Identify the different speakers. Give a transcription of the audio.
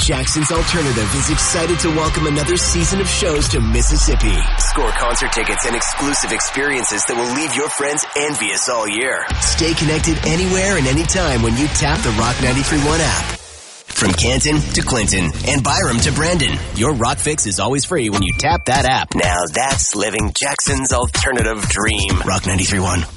Speaker 1: Jackson's Alternative is excited to welcome another season of shows to Mississippi. Score concert tickets and exclusive experiences that will leave your friends envious all year. Stay connected anywhere and anytime when you tap the Rock 93.1 app. From Canton to Clinton and Byram to Brandon, your Rock Fix is always free when you tap that app. Now that's living Jackson's alternative dream. Rock 93.1.